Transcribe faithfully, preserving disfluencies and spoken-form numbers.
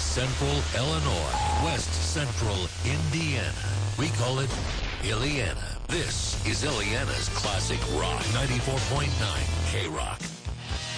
Central Illinois, West Central Indiana. We call it Illiana. This is Illiana's Classic Rock, ninety-four point nine K-Rock.